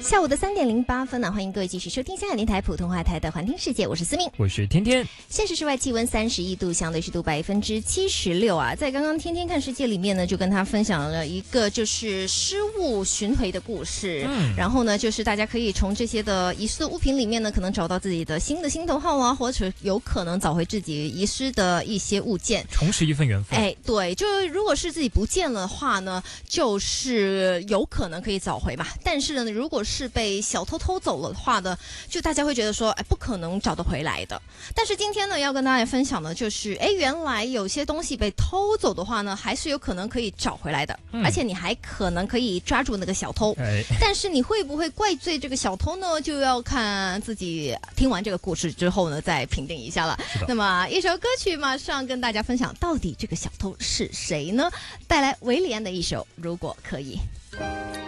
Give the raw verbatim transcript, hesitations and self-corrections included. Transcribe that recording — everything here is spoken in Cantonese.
下午的三点零八分呢，欢迎各位继续收听香港电台普通话台的环听世界，我是思明， 我是天天。 现时室外气温三十一度，相对湿度百分之七十六啊。在刚刚天天看世界里面呢，就跟他分享了一个就是失物寻回的故事。嗯，然后呢，就是大家可以从这些的遗失的物品里面呢，可能找到自己的新的心头好啊，或者有可能找回自己遗失的一些物件， 重拾一份缘分。 哎，对，就如果是自己不见了的话呢，就是有可能可以找回嘛。但是呢，如果是被小偷偷走了的话呢，就大家会觉得说，哎，不可能找得回来的。但是今天呢，要跟大家分享的就是，哎，原来有些东西被偷走的话呢，还是有可能可以找回来的，嗯、而且你还可能可以抓住那个小偷。哎、但是你会不会怪罪这个小偷呢？就要看自己听完这个故事之后呢，再评定一下了。那么一首歌曲马上跟大家分享，到底这个小偷是谁呢？带来维里安的一首《如果可以》。